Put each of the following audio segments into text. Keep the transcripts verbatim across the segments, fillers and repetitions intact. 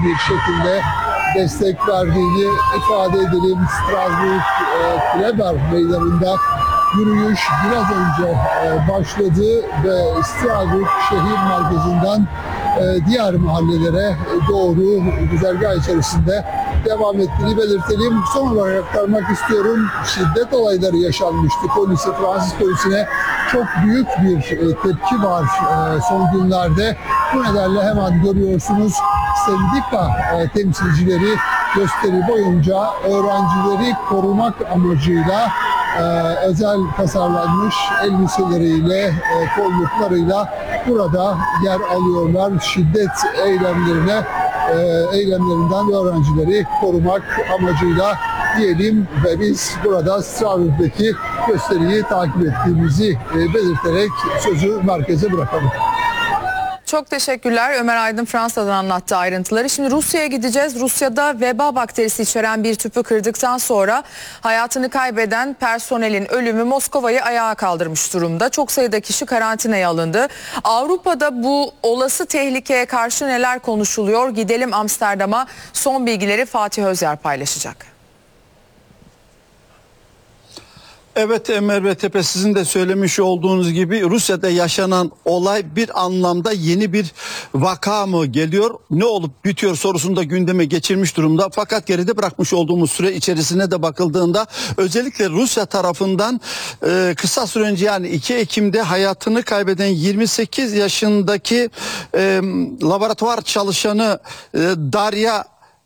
bir şekilde destek verdiğini ifade edelim. Strasbourg e, Kleber Meydanı'nda yürüyüş biraz önce e, başladı ve Strasbourg şehir merkezinden e, diğer mahallelere doğru güzergah içerisinde devam ettiğini belirtelim. Son olarak aktarmak istiyorum. Şiddet olayları yaşanmıştı. Polisi, Fransız polisine çok büyük bir e, tepki var e, son günlerde. Bu nedenle hemen görüyorsunuz sendika e, temsilcileri gösteri boyunca öğrencileri korumak amacıyla e, özel tasarlanmış elbiseleriyle, e, kolluklarıyla burada yer alıyorlar. Şiddet eylemlerine e, eylemlerinden öğrencileri korumak amacıyla diyelim ve biz burada Strasbourg'daki gösteriyi takip ettiğimizi e, belirterek sözü merkeze bırakalım. Çok teşekkürler. Ömer Aydın Fransa'dan anlattı ayrıntıları. Şimdi Rusya'ya gideceğiz. Rusya'da veba bakterisi içeren bir tüpü kırdıktan sonra hayatını kaybeden personelin ölümü Moskova'yı ayağa kaldırmış durumda. Çok sayıda kişi karantinaya alındı. Avrupa'da bu olası tehlikeye karşı neler konuşuluyor? Gidelim Amsterdam'a. Son bilgileri Fatih Özer paylaşacak. Evet Merve Tepe, sizin de söylemiş olduğunuz gibi Rusya'da yaşanan olay bir anlamda yeni bir vaka mı geliyor? Ne olup bitiyor sorusunu da gündeme geçirmiş durumda. Fakat geride bırakmış olduğumuz süre içerisine de bakıldığında özellikle Rusya tarafından e, kısa süre önce yani iki Ekim'de hayatını kaybeden yirmi sekiz yaşındaki e, laboratuvar çalışanı e, Darya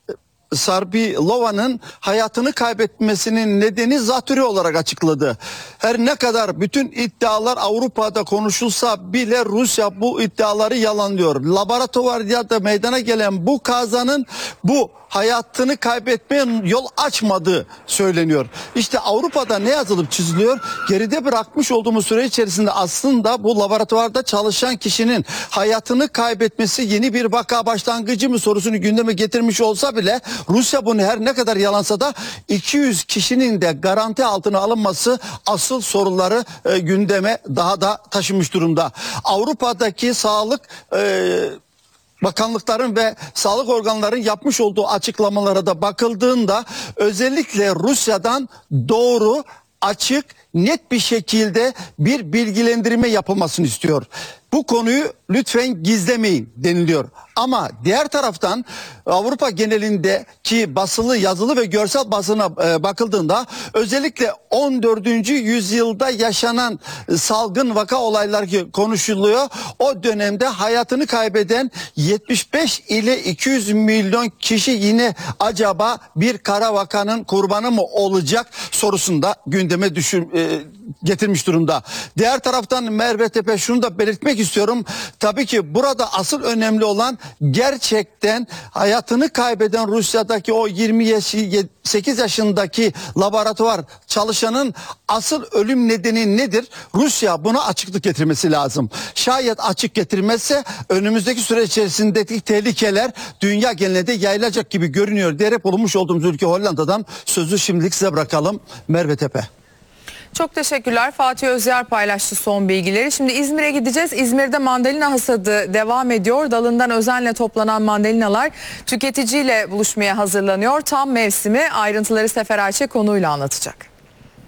Sarbilova'nın hayatını kaybetmesinin nedeni zatürre olarak açıkladı. Her ne kadar bütün iddialar Avrupa'da konuşulsa bile Rusya bu iddiaları yalanlıyor. Laboratuvarda meydana gelen bu kazanın bu hayatını kaybetmeye yol açmadığı söyleniyor. İşte Avrupa'da ne yazılıp çiziliyor? Geride bırakmış olduğumuz süre içerisinde aslında bu laboratuvarda çalışan kişinin hayatını kaybetmesi yeni bir vaka başlangıcı mı sorusunu gündeme getirmiş olsa bile Rusya bunu her ne kadar yalansa da iki yüz kişinin de garanti altına alınması asıl soruları e, gündeme daha da taşımış durumda. Avrupa'daki sağlık e, bakanlıkların ve sağlık organlarının yapmış olduğu açıklamalara da bakıldığında özellikle Rusya'dan doğru, açık, net bir şekilde bir bilgilendirme yapılmasını istiyor. Bu konuyu lütfen gizlemeyin deniliyor. Ama diğer taraftan Avrupa genelindeki basılı, yazılı ve görsel basına e, bakıldığında özellikle on dördüncü yüzyılda yaşanan salgın vaka olayları konuşuluyor. O dönemde hayatını kaybeden yetmiş beş ile iki yüz milyon kişi yine acaba bir kara vakanın kurbanı mı olacak sorusunda gündeme düşür, e, getirmiş durumda. Diğer taraftan Merve Tepe, şunu da belirtmek istiyorum. Tabii ki burada asıl önemli olan gerçekten hayatını kaybeden Rusya'daki o yirmi sekiz yaşındaki laboratuvar çalışanın asıl ölüm nedeni nedir? Rusya buna açıklık getirmesi lazım. Şayet açık getirmezse önümüzdeki süre içerisindeki tehlikeler dünya genelinde yayılacak gibi görünüyor diyerek bulunmuş olduğumuz ülke Hollanda'dan sözü şimdilik size bırakalım. Merve Tepe. Çok teşekkürler. Fatih Özer paylaştı son bilgileri. Şimdi İzmir'e gideceğiz. İzmir'de mandalina hasadı devam ediyor. Dalından özenle toplanan mandalinalar tüketiciyle buluşmaya hazırlanıyor. Tam mevsimi. Ayrıntıları Sefer Ayçe konuyla anlatacak.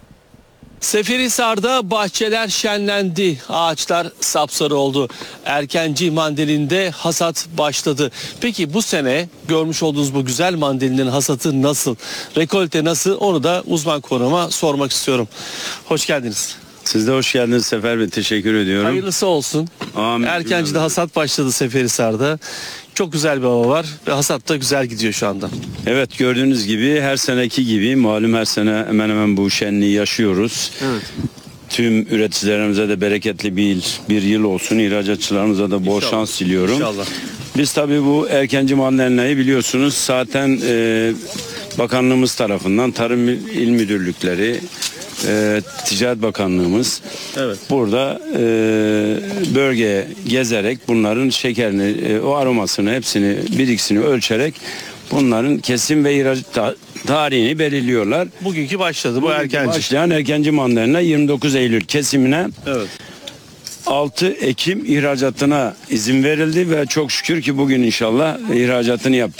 Seferihisar'da bahçeler şenlendi, ağaçlar sapsarı oldu. Erkenci mandalinde hasat başladı. Peki bu sene görmüş olduğunuz bu güzel mandalinin hasatı nasıl? Rekolte nasıl? Onu da uzman konuğuma sormak istiyorum. Hoş geldiniz. Siz de hoş geldiniz Sefer Bey, teşekkür ediyorum. Hayırlısı olsun. Amin. Erkenci'de hasat başladı Seferihisar'da. Çok güzel bir hava var ve hasat da güzel gidiyor şu anda. Evet, gördüğünüz gibi her seneki gibi malum her sene hemen hemen bu şenliği yaşıyoruz. Evet. Tüm üreticilerimize de bereketli bir, bir yıl olsun. İhracatçılarımıza da bol İnşallah. şans diliyorum. İnşallah. Biz tabii bu erkenci mandalinayı biliyorsunuz zaten e, bakanlığımız tarafından Tarım İl Müdürlükleri, e, Ticaret Bakanlığımız Evet. burada e, bölgeye gezerek bunların şekerini, e, o aromasını hepsini, biriksini ölçerek bunların kesim ve ihraç ta- tarihini belirliyorlar. Bugünkü başladı bu erkenci. Başlayan erkenci mandalina yirmi dokuz Eylül kesimine, Evet. altı Ekim ihracatına izin verildi ve çok şükür ki bugün inşallah ihracatını yapacağız.